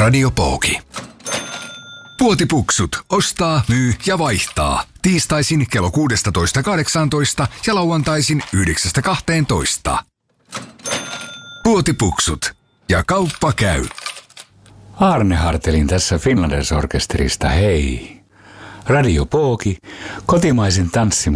Radio Pooki. Puotipuksut. Ostaa, myy ja vaihtaa. Tiistaisin kello 16.18 ja lauantaisin 9.12. Puotipuksut. Ja kauppa käy. Aarne Hartelin tässä Finlanders Orkesterista, hei. Radio Pooki, kotimaisin tanssimusiikin